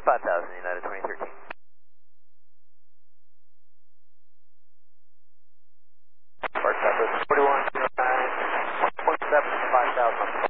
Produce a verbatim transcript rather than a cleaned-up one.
five thousand, United twenty thirteen. Park Southwest forty-one zero nine, one point seven five thousand.